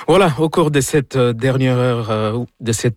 Voilà, au cours de cette dernière heure,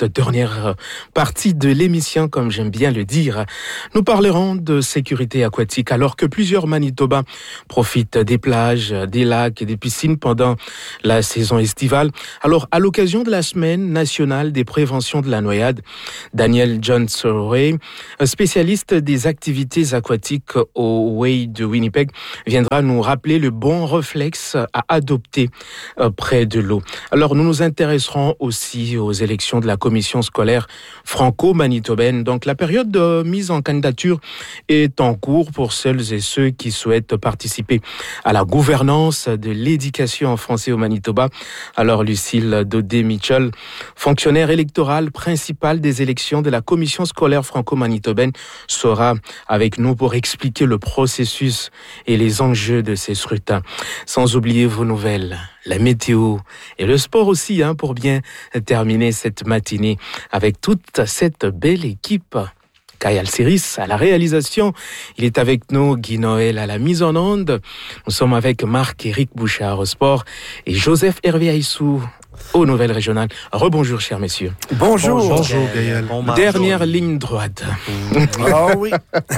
partie de l'émission, comme j'aime bien le dire, nous parlerons de sécurité aquatique alors que plusieurs Manitobains profitent des plages, des lacs et des piscines pendant la saison estivale. Alors, à l'occasion de la semaine nationale des préventions de la noyade, Daniel John-Surrey, spécialiste des activités aquatiques au Way de Winnipeg, viendra nous rappeler le bon réflexe à adopter près de l'eau. Alors, nous nous intéresserons aussi aux élections de la commission scolaire franco-manitobaine. Donc, la période de mise en candidature est en cours pour celles et ceux qui souhaitent participer à la gouvernance de l'éducation en français au Manitoba. Alors, Lucille Daudet-Mitchell, fonctionnaire électorale principale des élections de la commission scolaire franco-manitobaine, sera avec nous pour expliquer le processus et les enjeux de ces scrutins. Sans oublier vos nouvelles, la météo et le sport aussi, pour bien terminer cette matinée avec toute cette belle équipe. Kayal Siris à la réalisation, il est avec nous, Guy Noël à la mise en onde. Nous sommes avec Marc-Éric Bouchard au sport et Joseph Hervé Aissou aux nouvelles régionales. Rebonjour, chers messieurs. Bonjour Gaël. Dernière ligne droite. Ah oui.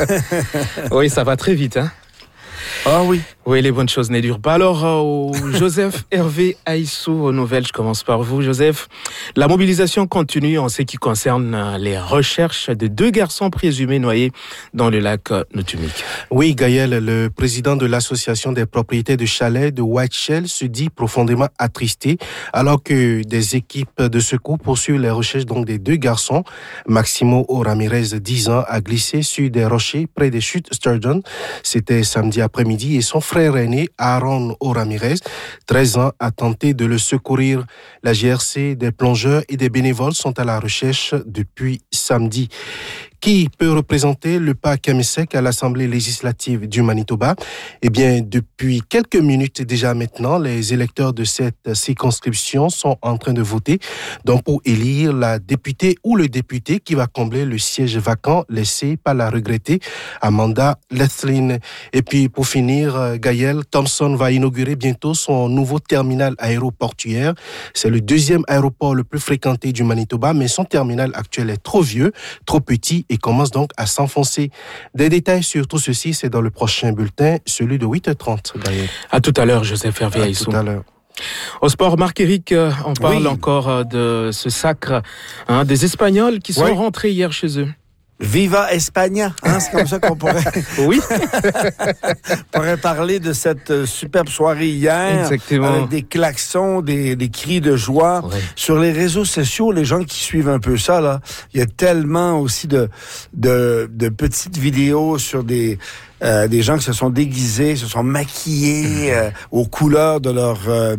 Oui, ça va très vite, Ah oui. Oui, les bonnes choses ne durent pas. Alors, Joseph Hervé Aissou aux nouvelles, je commence par vous, Joseph. La mobilisation continue en ce qui concerne les recherches de 2 garçons présumés noyés dans le lac Notumik. Oui, Gaël, le président de l'association des propriétaires de chalets de White Shell se dit profondément attristé alors que des équipes de secours poursuivent les recherches des 2 garçons. Maximo Ramirez, 10 ans, a glissé sur des rochers près des chutes Sturgeon. C'était samedi après-midi et son frère aîné, Aaron Ramirez, 13 ans, a tenté de le secourir. La GRC, des plongeurs et des bénévoles sont à la recherche depuis samedi. Qui peut représenter le parc Kamisek à l'Assemblée législative du Manitoba? Eh bien, depuis quelques minutes déjà maintenant, les électeurs de cette circonscription sont en train de voter donc pour élire la députée ou le député qui va combler le siège vacant laissé par la regrettée Amanda Lethlin. Et puis, pour finir, Gaël Thompson va inaugurer bientôt son nouveau terminal aéroportuaire. C'est le 2e aéroport le plus fréquenté du Manitoba, mais son terminal actuel est trop vieux, trop petit et commence donc à s'enfoncer. Des détails sur tout ceci, c'est dans le prochain bulletin, celui de 8h30. D'ailleurs. À tout à l'heure, Joseph Hervé Aissou. À tout à l'heure. Au sport, Marc-Éric, on parle encore de ce sacre des Espagnols qui sont rentrés hier chez eux. Viva España, c'est comme ça qu'on pourrait... Oui. pourrait parler de cette superbe soirée hier. Exactement. Avec des klaxons, des cris de joie. Ouais. Sur les réseaux sociaux, les gens qui suivent un peu ça, là, il y a tellement aussi de petites vidéos sur des gens qui se sont déguisés, se sont maquillés aux couleurs de leur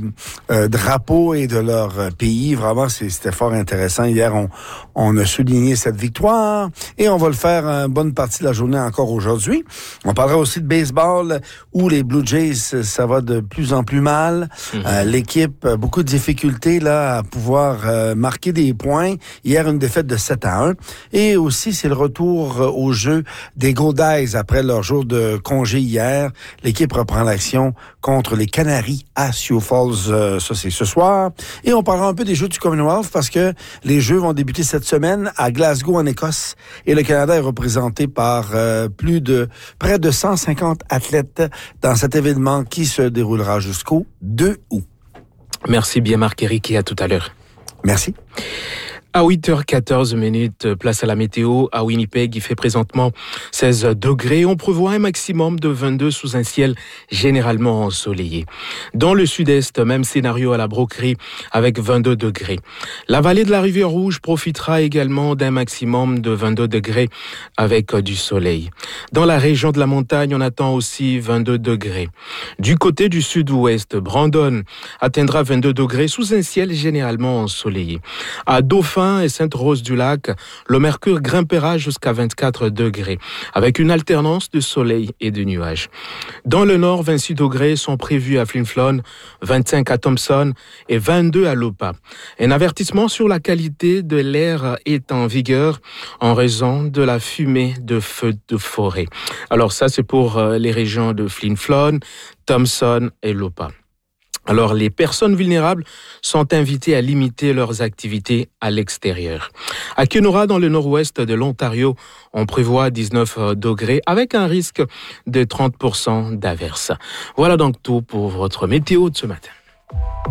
drapeau et de leur pays. Vraiment, c'était fort intéressant. Hier, on a souligné cette victoire et on va le faire une bonne partie de la journée encore aujourd'hui. On parlera aussi de baseball où les Blue Jays, ça va de plus en plus mal. L'équipe a beaucoup de difficultés là à pouvoir marquer des points. Hier, une défaite de 7-1. Et aussi, c'est le retour au jeu des Goldies après leur jour de congé hier. L'équipe reprend l'action contre les Canaries à Sioux Falls. Ça, c'est ce soir. Et on parlera un peu des Jeux du Commonwealth parce que les Jeux vont débuter cette semaine à Glasgow, en Écosse. Et le Canada est représenté par près de 150 athlètes dans cet événement qui se déroulera jusqu'au 2 août. Merci bien, Marc-Éric, et à tout à l'heure. Merci. À 8h14, place à la météo. À Winnipeg, il fait présentement 16 degrés. On prévoit un maximum de 22 sous un ciel généralement ensoleillé. Dans le sud-est, même scénario à la Broquerie avec 22 degrés. La vallée de la Rivière-Rouge profitera également d'un maximum de 22 degrés avec du soleil. Dans la région de la montagne, on attend aussi 22 degrés. Du côté du sud-ouest, Brandon atteindra 22 degrés sous un ciel généralement ensoleillé. À Dauphin et Sainte-Rose-du-Lac, le mercure grimpera jusqu'à 24 degrés, avec une alternance de soleil et de nuages. Dans le nord, 26 degrés sont prévus à Flin Flon, 25 à Thompson et 22 à Lopa. Un avertissement sur la qualité de l'air est en vigueur en raison de la fumée de feux de forêt. Alors ça, c'est pour les régions de Flin Flon, Thompson et Lopa. Alors, les personnes vulnérables sont invitées à limiter leurs activités à l'extérieur. À Kenora, dans le nord-ouest de l'Ontario, on prévoit 19 degrés avec un risque de 30% d'averse. Voilà donc tout pour votre météo de ce matin.